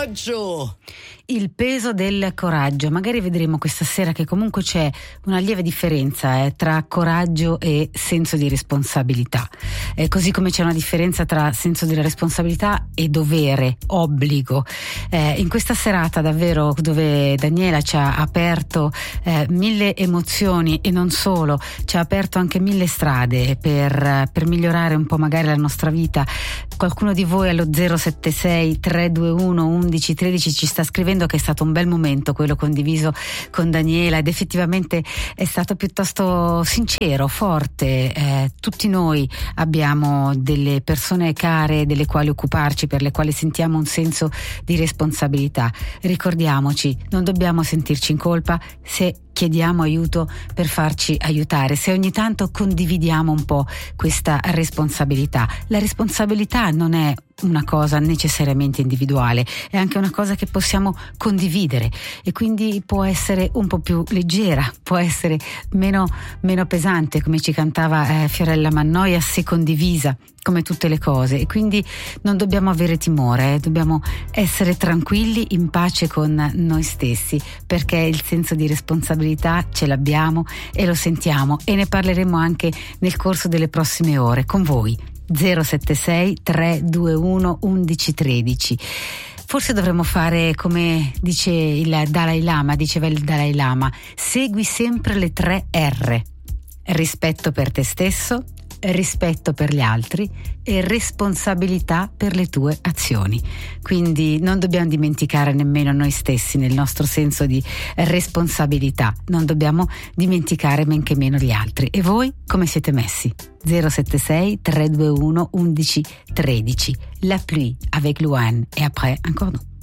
coraggio! Il peso del coraggio. Magari vedremo questa sera che comunque c'è una lieve differenza tra coraggio e senso di responsabilità. Così come c'è una differenza tra senso della responsabilità e dovere, obbligo. In questa serata davvero dove Daniela ci ha aperto mille emozioni e non solo, ci ha aperto anche mille strade per migliorare un po' magari la nostra vita. Qualcuno di voi allo 076 321 1113 ci sta scrivendo che è stato un bel momento quello condiviso con Daniela ed effettivamente è stato piuttosto sincero, forte. Tutti noi abbiamo delle persone care delle quali occuparci, per le quali sentiamo un senso di responsabilità. Ricordiamoci, non dobbiamo sentirci in colpa se chiediamo aiuto per farci aiutare, se ogni tanto condividiamo un po' questa responsabilità. La responsabilità non è una cosa necessariamente individuale, è anche una cosa che possiamo condividere e quindi può essere un po' più leggera, può essere meno pesante, come ci cantava Fiorella Mannoia, se condivisa, come tutte le cose. E quindi non dobbiamo avere timore, dobbiamo essere tranquilli, in pace con noi stessi, perché il senso di responsabilità ce l'abbiamo e lo sentiamo, e ne parleremo anche nel corso delle prossime ore con voi. 076 321 1113. Forse dovremmo fare come dice il Dalai Lama, diceva il Dalai Lama: segui sempre le 3 R: rispetto per te stesso, rispetto per gli altri e responsabilità per le tue azioni. Quindi non dobbiamo dimenticare nemmeno noi stessi nel nostro senso di responsabilità, non dobbiamo dimenticare men che meno gli altri. E voi come siete messi? 076 321 1113. La pluie avec Luan et après encore nous.